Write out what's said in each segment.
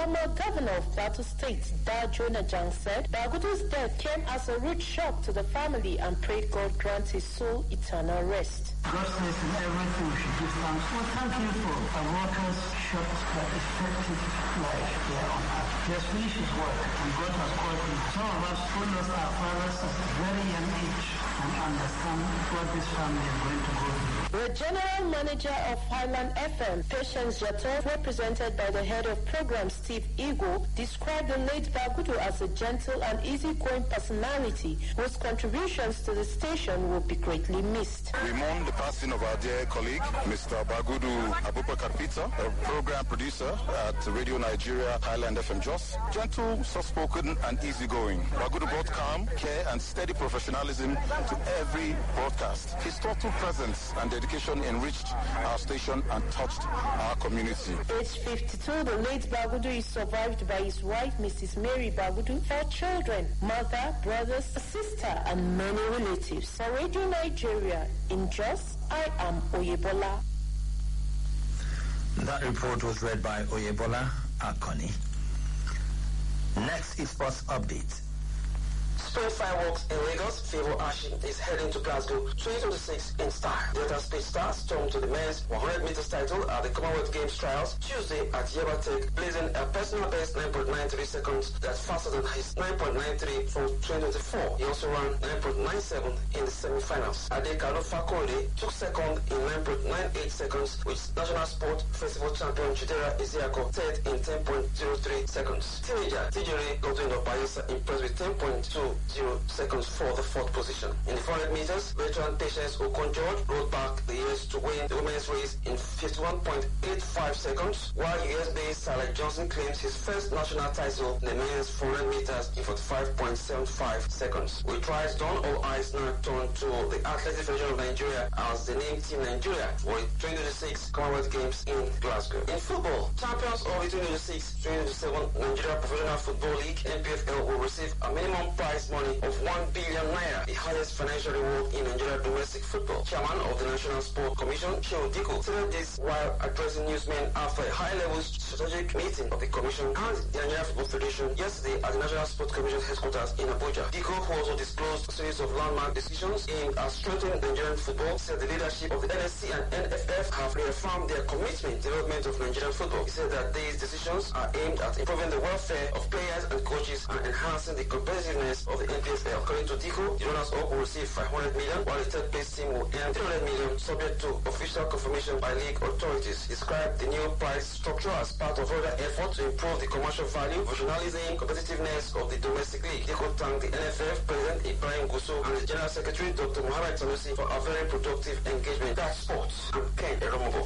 former governor of Plateau State, Dajo Najang, said Bagudu's death came as a rude shock to the family and prayed God grant his soul eternal rest. God says in everything we should give thanks. We thank you for a worker's short but effective life here on earth. He has finished his work and God has called him. Some of us who lost our fathers at a very young age and understand what this family is going to go through. The General Manager of Highland FM, Patience Jato, represented by the head of program, Steve Igo, described the late Bagudu as a gentle and easygoing personality whose contributions to the station will be greatly missed. We mourn the passing of our dear colleague, Mr. Bagudu Abubakar Peter, a program producer at Radio Nigeria Highland FM Jos. Gentle, soft-spoken and easygoing. Bagudu brought calm, care and steady professionalism to every broadcast. His total presence and dedication enriched our station and touched our community. Age 52, the late Bagudu is survived by his wife, Mrs. Mary Bagudu, 4 children, mother, brothers, a sister, and many relatives. For Radio Nigeria in Jos, I am Oyebola. That report was read by Oyebola Akoni. Next is Sports Update. Spring fireworks in Lagos, Favour Ashi is heading to Glasgow 2026 in style. Delta Speed Stars stormed to the men's 100 meters title at the Commonwealth Games trials Tuesday at Yaba Tech, blazing a personal best 9.93 seconds, that's faster than his 9.93 from 2024. He also ran 9.97 in the semi-finals. Adekalo Fakode took second in 9.98 seconds, with National Sport Festival champion Chidera Isiako third in 10.03 seconds. Teenager Tijere Godwin Bayelsa impressed with 10.20 seconds for the 4th position. In the 400 meters, veteran Patience Okon George rode back the years to win the women's race in 51.85 seconds, while US-based Saleh Johnson claims his first national title in the men's 400 meters in 45.75 seconds. With tries done, all eyes now turn to the Athletic Federation of Nigeria as they name Team Nigeria for the 2026 Commonwealth Games in Glasgow. In football, champions of the 2026-2027 Nigeria Professional Football League (NPFL) will receive a minimum prize money of 1 billion naira, the highest financial reward in Nigeria domestic football. Chairman of the National Sport Commission, Shehu Diko, said this while addressing newsmen after a high-level strategic meeting of the Commission and the Nigeria Football Federation yesterday at the National Sport Commission headquarters in Abuja. Diko, who also disclosed a series of landmark decisions aimed at strengthening Nigerian football, said the leadership of the NSC and NFF have reaffirmed their commitment to the development of Nigerian football. He said that these decisions are aimed at improving the welfare of players and coaches and enhancing the competitiveness of the NPFL. According to Diko, the runners-up will receive 500 million, while the third place team will earn 300 million, subject to official confirmation by league authorities. He described the new price structure as part of further effort to improve the commercial value, professionalism, competitiveness of the domestic league. Diko thanked the NFF President Ibrahim Gusso and the General Secretary Dr. Muhammad Sanusi for a very productive engagement. That's sports. I'm Ken Eromobo.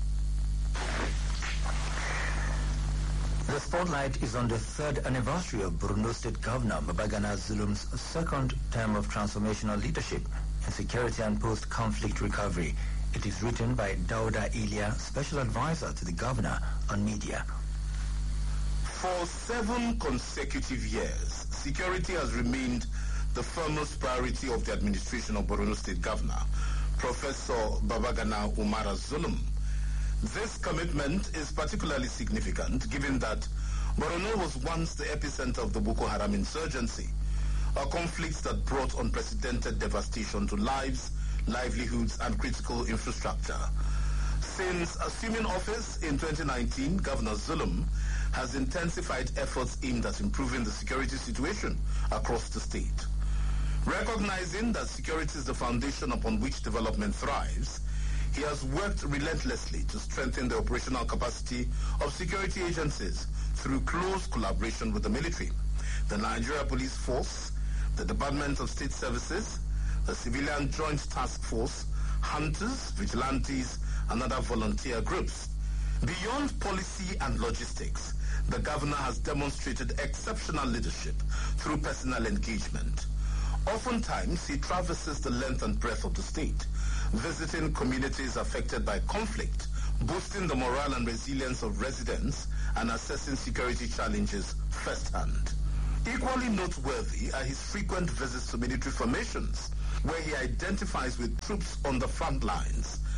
The spotlight is on the 3rd anniversary of Borno State Governor Babagana Zulum's 2nd term of transformational leadership in security and post-conflict recovery. It is written by Dauda Ilia, Special Advisor to the Governor on Media. For 7 consecutive years, security has remained the foremost priority of the administration of Borno State Governor, Professor Babagana Umara Zulum. This commitment is particularly significant given that Borno was once the epicenter of the Boko Haram insurgency, a conflict that brought unprecedented devastation to lives, livelihoods, and critical infrastructure. Since assuming office in 2019, Governor Zulum has intensified efforts aimed at improving the security situation across the state. Recognizing that security is the foundation upon which development thrives, he has worked relentlessly to strengthen the operational capacity of security agencies through close collaboration with the military, the Nigeria Police Force, the Department of State Services, the Civilian Joint Task Force, hunters, vigilantes, and other volunteer groups. Beyond policy and logistics, the governor has demonstrated exceptional leadership through personal engagement. Oftentimes, he traverses the length and breadth of the state, visiting communities affected by conflict, boosting the morale and resilience of residents, and assessing security challenges firsthand. Equally noteworthy are his frequent visits to military formations, where he identifies with troops on the front lines,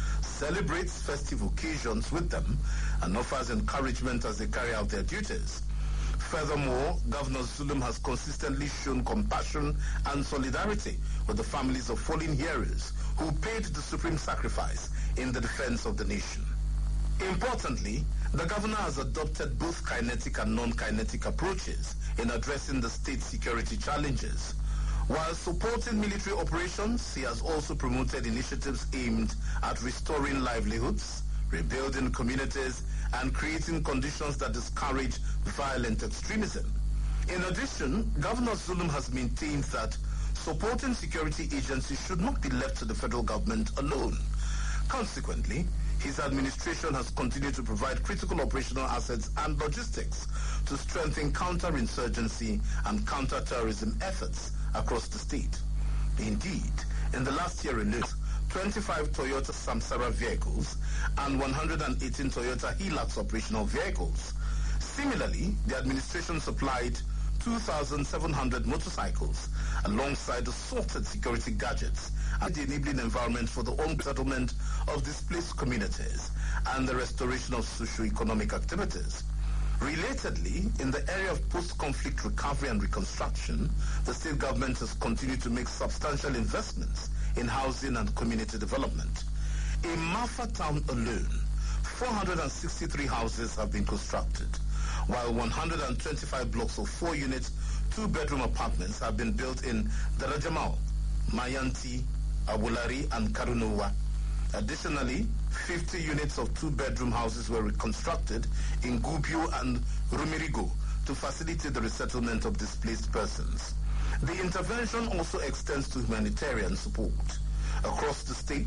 celebrates festive occasions with them, and offers encouragement as they carry out their duties. Furthermore, Governor Zulum has consistently shown compassion and solidarity with the families of fallen heroes who paid the supreme sacrifice in the defense of the nation. Importantly, the governor has adopted both kinetic and non-kinetic approaches in addressing the state's security challenges. While supporting military operations, he has also promoted initiatives aimed at restoring livelihoods, rebuilding communities, and creating conditions that discourage violent extremism. In addition, Governor Zulum has maintained that supporting security agencies should not be left to the federal government alone. Consequently, his administration has continued to provide critical operational assets and logistics to strengthen counterinsurgency and counter-terrorism efforts across the state. Indeed, in the last year alone, 25 Toyota Samsara vehicles and 118 Toyota Hilux operational vehicles. Similarly, the administration supplied 2,700 motorcycles alongside assorted security gadgets and the enabling environment for the ongoing settlement of displaced communities and the restoration of socio-economic activities. Relatedly, in the area of post-conflict recovery and reconstruction, the state government has continued to make substantial investments in housing and community development. In Mafa town alone, 463 houses have been constructed, while 125 blocks of 4-unit, 2-bedroom apartments have been built in Darajamal, Mayanti, Abulari, and Karunuwa. Additionally, 50 units of 2-bedroom houses were reconstructed in Gubiu and Rumirigo to facilitate the resettlement of displaced persons. The intervention also extends to humanitarian support. Across the state,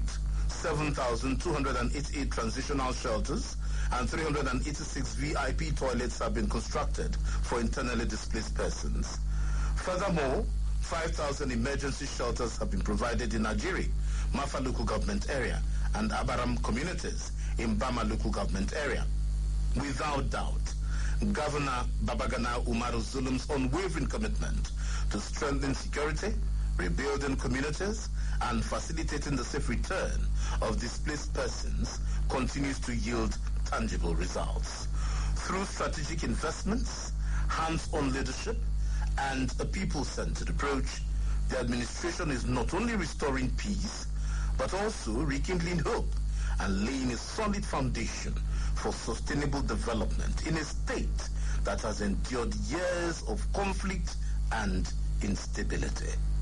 7,288 transitional shelters and 386 VIP toilets have been constructed for internally displaced persons. Furthermore, 5,000 emergency shelters have been provided in Ajiri, Mafa local government area, and Abaram communities in Bama local government area. Without doubt, Governor Babagana Umaru Zulum's unwavering commitment to strengthen security, rebuilding communities, and facilitating the safe return of displaced persons continues to yield tangible results. Through strategic investments, hands-on leadership, and a people-centered approach, the administration is not only restoring peace, but also rekindling hope and laying a solid foundation for sustainable development in a state that has endured years of conflict and instability.